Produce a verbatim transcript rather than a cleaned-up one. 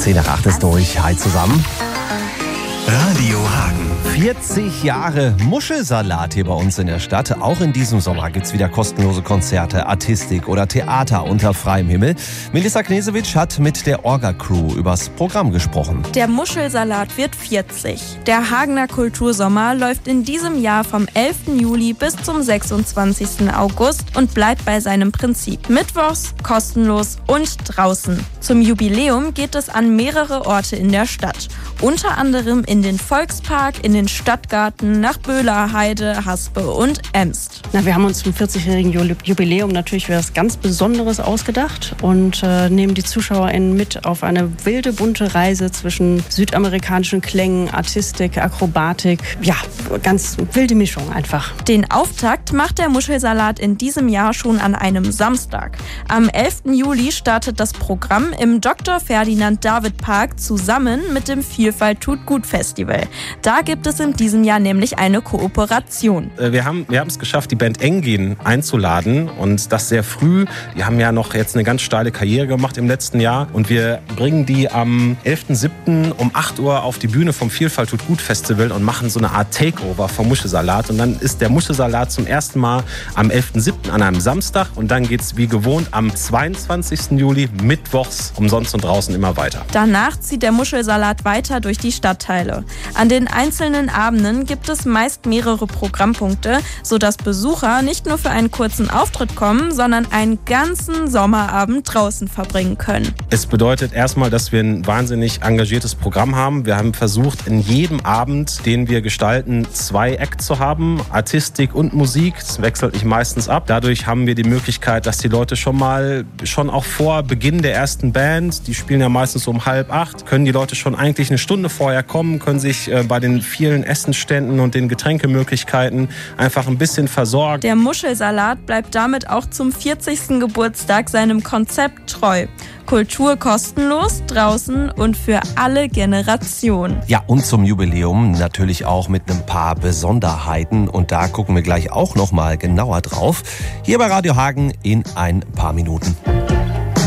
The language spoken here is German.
zehn nach acht ist durch. Hi zusammen. Radio Hagen. vierzig Jahre Muschelsalat hier bei uns in der Stadt. Auch in diesem Sommer gibt's wieder kostenlose Konzerte, Artistik oder Theater unter freiem Himmel. Melissa Knesewitsch hat mit der Orga-Crew übers Programm gesprochen. Der Muschelsalat wird vierzig. Der Hagener Kultursommer läuft in diesem Jahr vom elften Juli bis zum sechsundzwanzigsten August und bleibt bei seinem Prinzip. Mittwochs, kostenlos und draußen. Zum Jubiläum geht es an mehrere Orte in der Stadt. Unter anderem in den Volkspark, in den Stadtgarten, nach Böhlerheide, Haspe und Emst. Na, wir haben uns zum vierzigjährigen Jubiläum natürlich was ganz Besonderes ausgedacht und äh, nehmen die ZuschauerInnen mit auf eine wilde, bunte Reise zwischen südamerikanischen Klängen, Artistik, Akrobatik. Ja, ganz wilde Mischung einfach. Den Auftakt macht der Muschelsalat in diesem Jahr schon an einem Samstag. Am elften Juli startet das Programm im Doktor Ferdinand David Park zusammen mit dem Vielfalt tut gut Festival. Da gibt es in diesem Jahr nämlich eine Kooperation. Wir haben wir haben es geschafft, die Band Engin einzuladen und das sehr früh. Die haben ja noch jetzt eine ganz steile Karriere gemacht im letzten Jahr und wir bringen die am elften siebten um acht Uhr auf die Bühne vom Vielfalt tut gut Festival und machen so eine Art Takeover vom Muschelsalat und dann ist der Muschelsalat zum ersten Mal am elften siebten an einem Samstag und dann geht's wie gewohnt am zweiundzwanzigsten Juli mittwochs umsonst und draußen immer weiter. Danach zieht der Muschelsalat weiter durch die Stadtteile. An den einzelnen Abenden gibt es meist mehrere Programmpunkte, sodass Besucher nicht nur für einen kurzen Auftritt kommen, sondern einen ganzen Sommerabend draußen verbringen können. Es bedeutet erstmal, dass wir ein wahnsinnig engagiertes Programm haben. Wir haben versucht, in jedem Abend, den wir gestalten, zwei Acts zu haben, Artistik und Musik. Das wechselt nicht meistens ab. Dadurch haben wir die Möglichkeit, dass die Leute schon mal, schon auch vor Beginn der ersten Band, die spielen ja meistens so um halb acht, können die Leute schon eigentlich eine Stunde vorher kommen, können sich äh, bei den vielen Essensständen und den Getränkemöglichkeiten einfach ein bisschen versorgen. Der Muschelsalat bleibt damit auch zum vierzigsten Geburtstag seinem Konzept treu. Kultur kostenlos, draußen und für alle Generationen. Ja, und zum Jubiläum natürlich auch mit ein paar Besonderheiten. Und da gucken wir gleich auch noch mal genauer drauf. Hier bei Radio Hagen in ein paar Minuten.